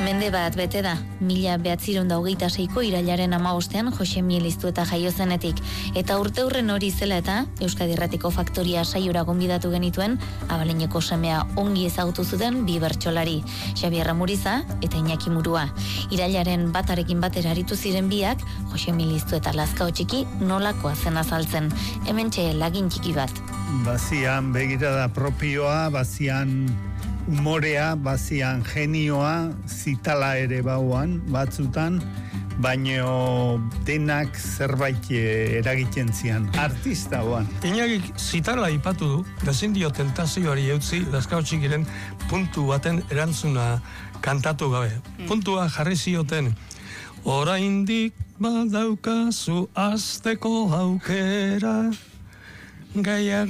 Mende bat bete da, 1926ko irailaren 15ean Jose Mieliztueta jaio zenetik, eta urteurren hori zela eta Euskadi Irratiko Faktoria saiora gonbidatu genituen Abaleneko semea ongi ezagutu zuten bi bertsolari, Xabier Amuriza eta Iñaki Murua. Irailaren batarekin batera aritu ziren biak, Jose Mieliztueta Lazkao txiki nolakoa zen azaltzen. Hementxe lagin txiki bat. Bazian begirada propioa, bazian umorea, bazian genioa, zitala ere bauan, batzutan, baino denak zerbait eragiten zian. Artista bauan. Iñagik zitala ipatu du, ezin dio tentazioari eutzi Lazkao txikiren puntu baten erantzuna kantatu gabe. Puntua jarri zioten, oraindik badaukazu azteko aukera, gaiak